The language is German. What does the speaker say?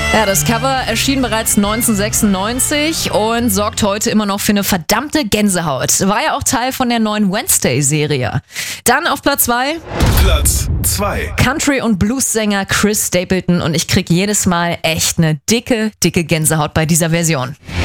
Ja, das Cover erschien bereits 1996 und sorgt heute immer noch für eine verdammte Gänsehaut. War ja auch Teil von der neuen Wednesday-Serie. Dann auf Platz 2. Platz 2. Country- und Blues-Sänger Chris Stapleton und ich krieg jedes Mal echt eine dicke Gänsehaut bei dieser Version.